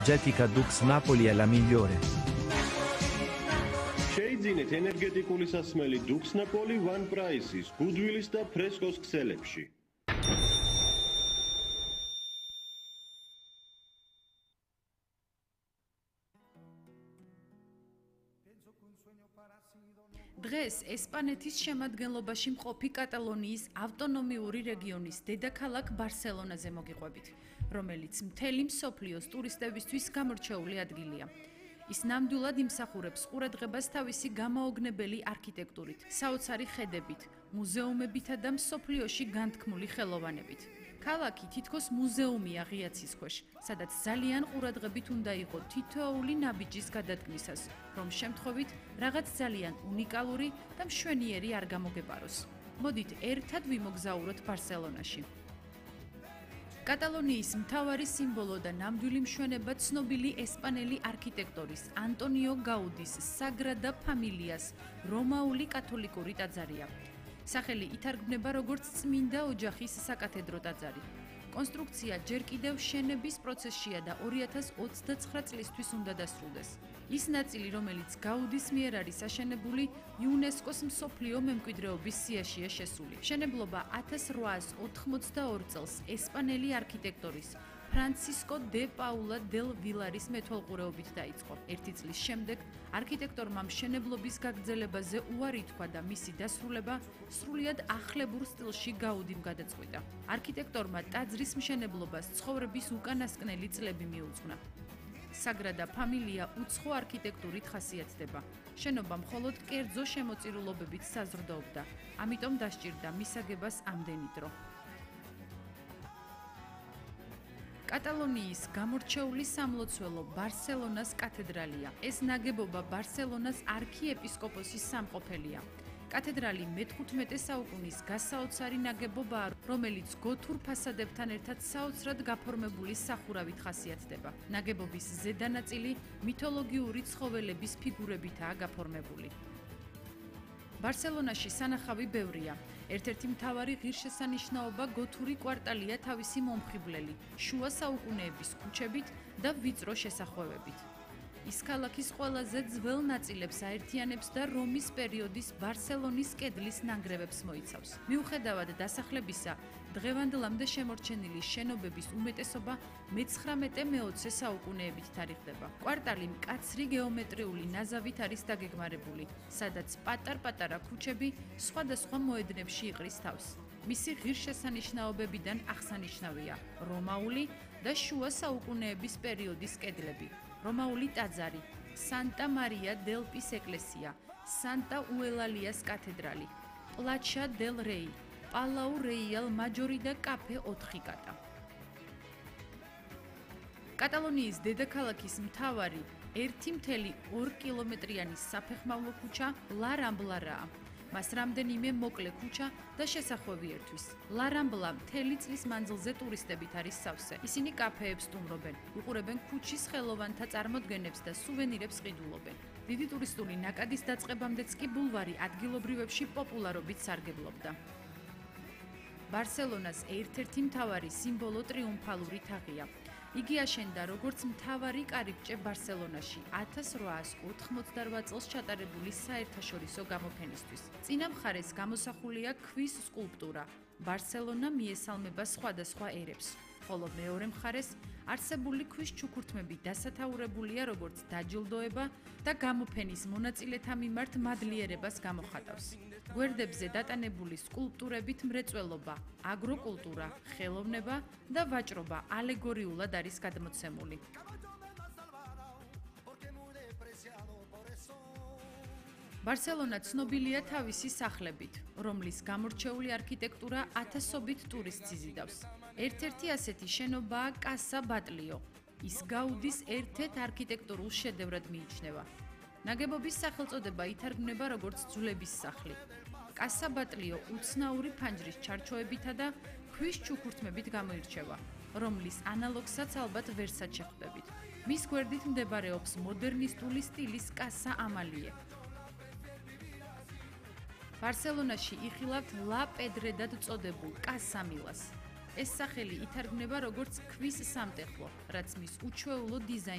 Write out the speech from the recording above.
Getica Dux Napoli è la migliore. შეიძინეთ ენერგეტიკული სასმელი Dux Napoli One Price-ის გუდვილის და ფრესკოს ქსელებში. დღეს ესპანეთის შემადგენლობაში მყოფი კატალონიის ავტონომიური რეგიონის დედაქალაქ ბარსელონაზე მოგიყვებით, რომელიც მთელი მსოფლიოს ტურისტებისთვის გამორჩეული ადგილია. ის ნამდვილად იმსახურებს ყურადღებას თავისი გამაოგნებელი არქიტექტურით, საოცარი ხედებით, მუზეუმებითა და მსოფლიოში განთქმული ხელოვანებით. ქალაქი თითქოს მუზეუმია ღია ცის ქვეშ, სადაც ძალიან ყურადღებით უნდა იყოს თითოეული ნაბიჯის გადადგმისას, რომ შემთხვევით რაღაც ძალიან უნიკალური და მშვენიერი არ გამოგეპაროს. მოდით ერთად ვიმოგზაუროთ ბარსელონაში. კატალონიის მთავარი სიმბოლო და ნამდვილი მშვენება ცნობილი ესპანელი არქიტექტორის ანტონიო გაუდის საგრადა ფამილიას რომაული კათოლიკური ტაძარია. სახელი ითარგმნება როგორც წმინდა ოჯახის საკათედრო ტაძარი. კონსტრუქცია ჯერ კიდევ შენების პროცესშია და 2029 წლისთვის უნდა დასრულდეს. ის ნაწილი, რომელიც გაუდის მიერ არის აშენებული, იუნესკოს მსოფლიო მემკვიდრეობის სიაშია შესული. მშენებლობა 1882 წელს ესპანელი არქიტექტორის ფრანცისკო დე პაულა დელ ვილარის მეთვალყურეობით დაიწყო. ერთი წლის შემდეგ არქიტექტორმა მშენებლობის გაგრძელებაზე უარი თქვა და მისი დასრულება სრულიად ახლებურ სტილში გაუდიმ გადაწყვიტა. არქიტექტორმა ტაძრის მშენებლობას ცხოვრების უკანასკნელი წლები მიუძღვნა. საგრადა ფამილია უცხო არქიტექტურით ხასიათდება. შენობა მხოლოდ კერძო შემოწირულობებით საზრდოობდა, ამიტომ დასჭირდა მისაგებას ამდენი დრო. კატალონიის გამორჩეული სამლოცველო ბარსელონას კათედრალია. ეს ნაგებობა ბარსელონას არქიეპისკოპოსის სამყოფელია. კათედრალი მე-15 საუკუნის გასაოცარი ნაგებობაა, რომელიც გოთურ ფასადებთან ერთად საოცრად გაფორმებული სახურავით ხასიათდება. ნაგებობის ზედა ნაწილი მითოლოგიური ცხოველების ფიგურებითაა გაფორმებული. ბარსელონაში სანახავი ბევრია. ერთ-ერთი მთავარი ღირსშესანიშნაობა გოთური კვარტალია თავისი მომხიბვლელი, შუა საუკუნეების ქუჩებით და ვიწრო შესახვევებით. ის ქალაქის ყველაზე ძველ ნაწილებს აერთიანებს და რომის პერიოდის ბარსელონის კედლის ნანგრევებს მოიცავს. მიუხედავად დასახლებისა, დღევანდლამდე შემორჩენილი შენობების უმეტესობა მე-19-მე-20 საუკუნეებით თარიღდება. კვარტალი მკაცრი გეომეტრიული ნაზავით არის დაგეგმარებული, სადაც პატარ-პატარა ქუჩები სხვადასხვა მოედნებში იყრის თავს. მისი ღირსშესანიშნაობებიდან აღსანიშნავია რომაული და შუა საუკუნეების პერიოდის კედლები. რომაული ტაძარი, სანტა მარია დელ პის ეკლესია, სანტა უელალიას კათედრალი, პლაჩა დელ რეი, პალაუ რეიალ მაჯორი და კაფე 4 კატა. კატალონიის დედაქალაქის მთავარი 1,2 კილომეტრიანი საფეხმავლო ქუჩა ლა რამბლარაა. მას რამდენიმე მოკლე ქუჩა და შესახვევი ერთვის. ლა რამბლა მთელი წლის მანძილზე ტურისტებით არის სავსე. ისინი კაფეებს სტუმრობენ, უყურებენ ქუჩის ხელოვანთა წარმოდგენებს და სუვენირებს ყიდულობენ. დიდი ტურისტული ნაკადის დაწყებამდეც კი ბულვარი ადგილობრივებში პოპულარობით სარგებლობდა. ბარსელონას ერთ-ერთი მთავარი სიმბოლო ტრიუმფალური თაღია. იგი აშენდა როგორც მთავარი კარიბჭე ბარსელონაში 1888 წელს ჩატარებული საერთაშორისო გამოფენისთვის. წინა მხარეს გამოსახულია ქვის სკულპტურა. ბარსელონა მიესალმება სხვადასხვა ერებს, ხოლო მეორე მხარეს არსებული ქვის ჩუქურთმები დასათაურებულია როგორც დაჯილდოება და გამოფენის მონაწილეთა მიმართ მადლიერებას გამოხატავს. გვერდებზე დატანებული სკულპტურებით მრეწველობა, აგროკულტურა, ხელოვნება და ვაჭრობა ალეგორიულად არის გადმოცემული. ბარსელონა ცნობილია თავისი სახლებით, რომლის გამორჩეული არქიტექტურა ათასობით ტურისტს იზიდავს. ერთ-ერთი ასეთი შენობაა კასა ბატლიო. ის გაუდის ერთ-ერთ არქიტექტურულ შედევრად მიიჩნევა. ნაგებობის სახელწოდება ითარგმნება როგორც ძვლების სახლი. კასა ბატლიო უცნაური ფანჯრის ჩარჩოებითა და ქვის ჩუქურთმებით გამოირჩევა, რომლის ანალოგსაც ალბათ ვერსად შეხვდებით. მის გვერდით მდებარეობს მოდერნისტული სტილის კასა ამალიე. ბარსელონაში იხილავთ ლა პედრედად წოდებულ კასა მილას. ეს სახელი ითარგმნება როგორც ქვის სამტეხლო, რაც მის უჩვეულო დიზაინს